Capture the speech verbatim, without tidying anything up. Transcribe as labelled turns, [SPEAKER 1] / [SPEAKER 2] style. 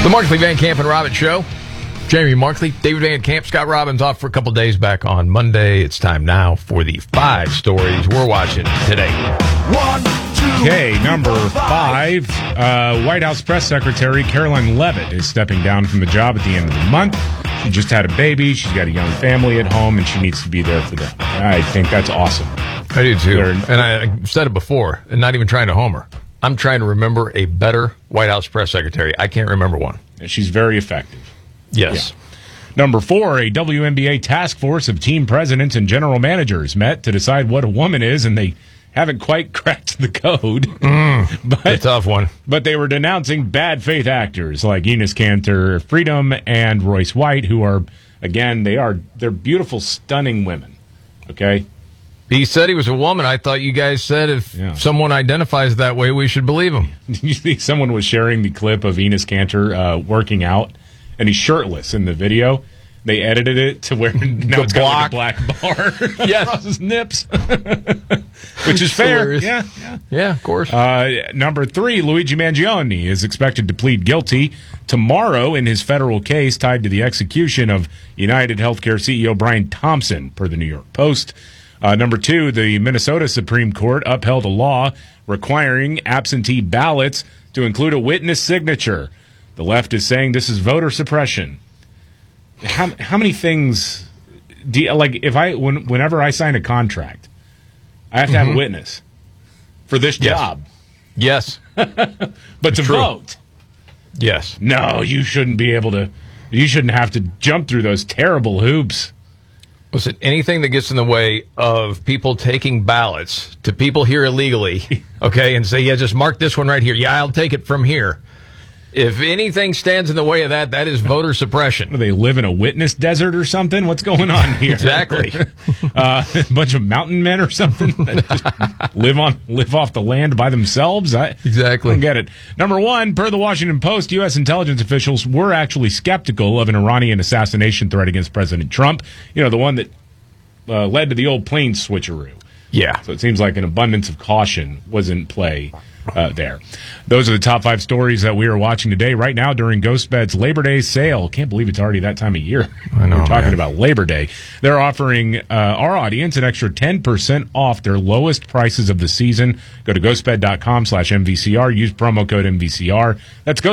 [SPEAKER 1] The Markley, Van Camp, and Robbins Show. Jamie Markley, David Van Camp, Scott Robbins off for a couple days back on Monday. It's time now for the five stories we're watching today.
[SPEAKER 2] One, two,
[SPEAKER 3] Okay, number five. Uh, White House Press Secretary Caroline Leavitt is stepping down from the job at the end of the month. She just had a baby. She's got a young family at home, and she needs to be there for them. I think that's awesome.
[SPEAKER 1] I do too.
[SPEAKER 3] They're-
[SPEAKER 1] And I I said it before, and not even trying to homer. I'm trying to remember a better White House press secretary. I can't remember one.
[SPEAKER 3] And she's very effective.
[SPEAKER 1] Yes.
[SPEAKER 3] Number four, a W N B A task force of team presidents and general managers met to decide what a woman is, and they haven't quite cracked the code.
[SPEAKER 1] A
[SPEAKER 3] but,
[SPEAKER 1] tough one.
[SPEAKER 3] but they were denouncing bad faith actors like Enos Cantor Freedom and Royce White, who are, again, they are they're beautiful, stunning women. Okay?
[SPEAKER 1] He said he was a woman. I thought you guys said if
[SPEAKER 3] Yeah.
[SPEAKER 1] someone identifies that way, we should believe him.
[SPEAKER 3] You see, someone was sharing the clip of Enos Cantor uh, working out, and he's shirtless in the video. They edited it to where now
[SPEAKER 1] The
[SPEAKER 3] it's got like a black bar
[SPEAKER 1] Yes.
[SPEAKER 3] across his nips, which is fair.
[SPEAKER 1] Hilarious.
[SPEAKER 3] Yeah, yeah.
[SPEAKER 1] Yeah, of course.
[SPEAKER 3] Uh, number three, Luigi Mangione is expected to plead guilty tomorrow in his federal case tied to the execution of United Healthcare C E O Brian Thompson, per the New York Post. Uh, number two, the Minnesota Supreme Court upheld a law requiring absentee ballots to include a witness signature. The left is saying this is voter suppression. How how many things do you, like if I when, whenever I sign a contract, I have to have a witness for this
[SPEAKER 1] Yes.
[SPEAKER 3] job.
[SPEAKER 1] yes.
[SPEAKER 3] But to
[SPEAKER 1] true.
[SPEAKER 3] vote,
[SPEAKER 1] Yes.
[SPEAKER 3] no, you shouldn't be able to. You shouldn't have to jump through those terrible hoops.
[SPEAKER 1] Listen, anything that gets in the way of people taking ballots to people here illegally, okay, and say, yeah, just mark this one right here. Yeah, I'll take it from here. If anything stands in the way of that, that is voter suppression.
[SPEAKER 3] Do they live in a witness desert or something? What's going on here?
[SPEAKER 1] Exactly.
[SPEAKER 3] uh, a bunch of mountain men or something that just live on live off the land by themselves. I
[SPEAKER 1] Exactly.
[SPEAKER 3] don't get it. Number one, per the Washington Post, U S intelligence officials were actually skeptical of an Iranian assassination threat against President Trump. You know, the one that uh, led to the old plane switcheroo.
[SPEAKER 1] Yeah.
[SPEAKER 3] So it seems like an abundance of caution was in play uh, there. Those are the top five stories that we are watching today. Right now, during GhostBed's Labor Day sale. Can't believe it's already that time of year.
[SPEAKER 1] I know,
[SPEAKER 3] We're talking
[SPEAKER 1] man.
[SPEAKER 3] about Labor Day. They're offering uh, our audience an extra ten percent off their lowest prices of the season. Go to ghostbed.com slash MVCR. Use promo code M V C R. That's